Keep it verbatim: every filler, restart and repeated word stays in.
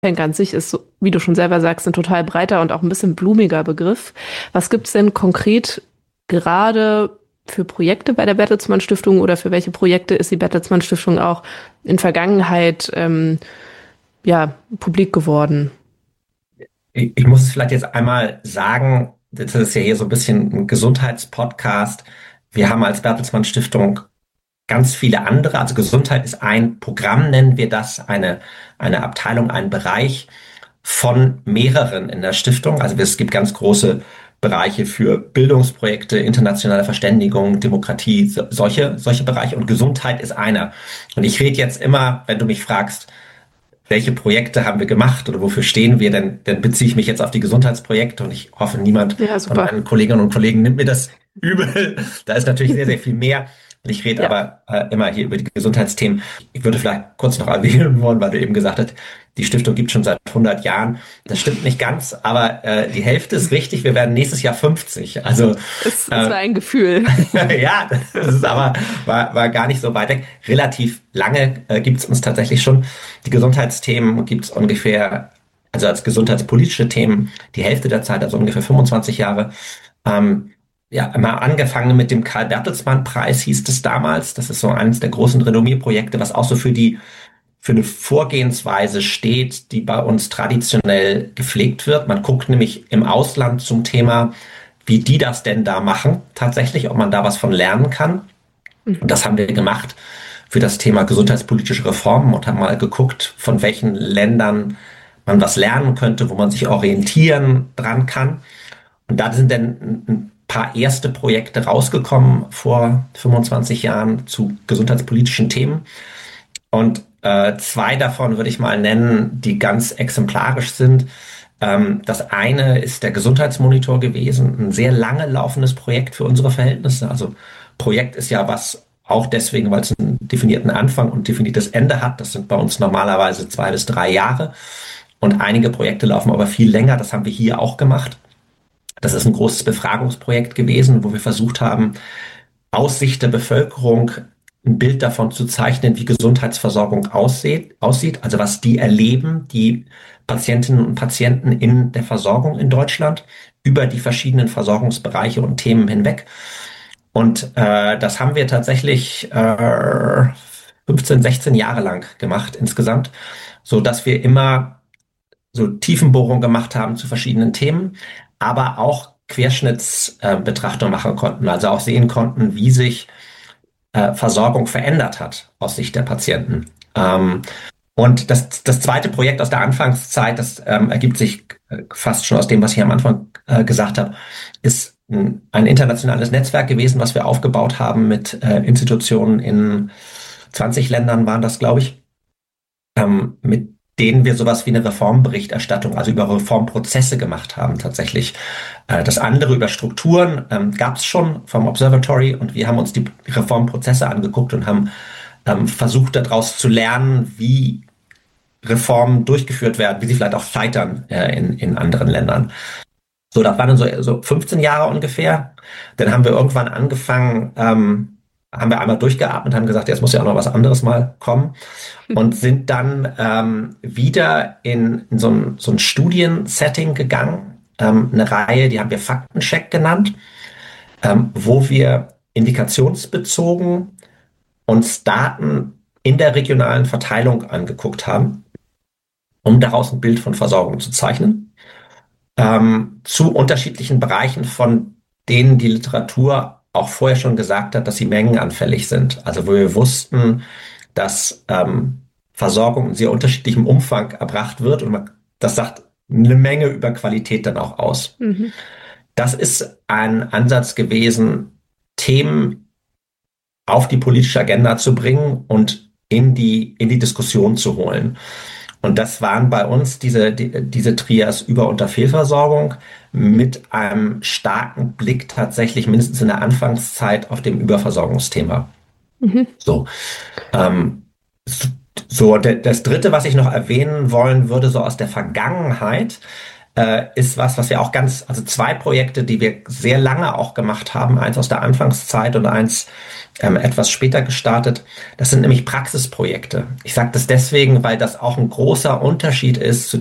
Geschenk an sich ist, so, wie du schon selber sagst, ein total breiter und auch ein bisschen blumiger Begriff. Was gibt's denn konkret gerade für Projekte bei der Bertelsmann Stiftung oder für welche Projekte ist die Bertelsmann Stiftung auch in Vergangenheit ähm, ja, publik geworden? Ich, ich muss es vielleicht jetzt einmal sagen, das ist ja hier so ein bisschen ein Gesundheitspodcast. Wir haben als Bertelsmann Stiftung ganz viele andere, also Gesundheit ist ein Programm, nennen wir das, eine, eine Abteilung, ein Bereich von mehreren in der Stiftung. Also es gibt ganz große Bereiche für Bildungsprojekte, internationale Verständigung, Demokratie, so, solche, solche Bereiche, und Gesundheit ist einer. Und ich rede jetzt immer, wenn du mich fragst, welche Projekte haben wir gemacht oder wofür stehen wir, denn dann beziehe ich mich jetzt auf die Gesundheitsprojekte, und ich hoffe, niemand Ja, von super. meinen Kolleginnen und Kollegen nimmt mir das übel. Da ist natürlich sehr, sehr viel mehr. Und ich rede Ja. aber äh, immer hier über die Gesundheitsthemen. Ich würde vielleicht kurz noch erwähnen wollen, weil du eben gesagt hast, die Stiftung gibt schon seit hundert Jahren. Das stimmt nicht ganz, aber äh, die Hälfte ist richtig. Wir werden nächstes Jahr fünfzig. Also Es, äh, es war ein Gefühl. ja, das ist aber war, war gar nicht so weit weg. Relativ lange äh, gibt es uns tatsächlich schon. Die Gesundheitsthemen gibt es ungefähr, also als gesundheitspolitische Themen, die Hälfte der Zeit, also ungefähr fünfundzwanzig Jahre. Ähm, ja, mal angefangen mit dem Karl-Bertelsmann-Preis hieß es damals. Das ist so eines der großen Renommierprojekte, was auch so für die für eine Vorgehensweise steht, die bei uns traditionell gepflegt wird. Man guckt nämlich im Ausland zum Thema, wie die das denn da machen, tatsächlich, ob man da was von lernen kann. Und das haben wir gemacht für das Thema gesundheitspolitische Reformen und haben mal geguckt, von welchen Ländern man was lernen könnte, wo man sich orientieren dran kann. Und da sind dann ein paar erste Projekte rausgekommen vor fünfundzwanzig Jahren zu gesundheitspolitischen Themen. Und äh, zwei davon würde ich mal nennen, die ganz exemplarisch sind. Ähm, das eine ist der Gesundheitsmonitor gewesen, ein sehr lange laufendes Projekt für unsere Verhältnisse. Also Projekt ist ja was auch deswegen, weil es einen definierten Anfang und definiertes Ende hat. Das sind bei uns normalerweise zwei bis drei Jahre. Und einige Projekte laufen aber viel länger. Das haben wir hier auch gemacht. Das ist ein großes Befragungsprojekt gewesen, wo wir versucht haben, aus Sicht der Bevölkerung ein Bild davon zu zeichnen, wie Gesundheitsversorgung aussieht, aussieht, also was die erleben, die Patientinnen und Patienten in der Versorgung in Deutschland, über die verschiedenen Versorgungsbereiche und Themen hinweg. Und äh, das haben wir tatsächlich äh, fünfzehn, sechzehn Jahre lang gemacht insgesamt, so dass wir immer so Tiefenbohrungen gemacht haben zu verschiedenen Themen, aber auch Querschnittsbetrachtung äh, machen konnten, also auch sehen konnten, wie sich äh, Versorgung verändert hat aus Sicht der Patienten. Ähm, und das, das zweite Projekt aus der Anfangszeit, das ähm, ergibt sich äh, fast schon aus dem, was ich am Anfang äh, gesagt habe, ist ein, ein internationales Netzwerk gewesen, was wir aufgebaut haben mit äh, Institutionen in zwanzig Ländern waren das, glaube ich, ähm, mit denen wir sowas wie eine Reformberichterstattung, also über Reformprozesse gemacht haben tatsächlich. Äh, das andere über Strukturen ähm, gab es schon vom Observatory, und wir haben uns die Reformprozesse angeguckt und haben ähm, versucht daraus zu lernen, wie Reformen durchgeführt werden, wie sie vielleicht auch scheitern äh, in, in anderen Ländern. So, das waren dann so, so fünfzehn Jahre ungefähr. Dann haben wir irgendwann angefangen, ähm, haben wir einmal durchgeatmet, haben gesagt, jetzt muss ja auch noch was anderes mal kommen, und sind dann ähm, wieder in, in so ein, so ein Studiensetting gegangen, ähm, eine Reihe, die haben wir Faktencheck genannt, ähm, wo wir indikationsbezogen uns Daten in der regionalen Verteilung angeguckt haben, um daraus ein Bild von Versorgung zu zeichnen, ähm, zu unterschiedlichen Bereichen, von denen die Literatur auch vorher schon gesagt hat, dass sie mengenanfällig sind. Also wo wir wussten, dass ähm, Versorgung in sehr unterschiedlichem Umfang erbracht wird, und man, das sagt eine Menge über Qualität dann auch aus. Mhm. Das ist ein Ansatz gewesen, Themen auf die politische Agenda zu bringen und in die, in die Diskussion zu holen. Und das waren bei uns diese, die, diese Trias Über- und Fehlversorgung mit einem starken Blick tatsächlich mindestens in der Anfangszeit auf dem Überversorgungsthema. Mhm. So, ähm, so de, das Dritte, was ich noch erwähnen wollen würde, so aus der Vergangenheit, äh, ist was, was wir auch ganz, also zwei Projekte, die wir sehr lange auch gemacht haben, eins aus der Anfangszeit und eins ähm, etwas später gestartet. Das sind nämlich Praxisprojekte. Ich sage das deswegen, weil das auch ein großer Unterschied ist zu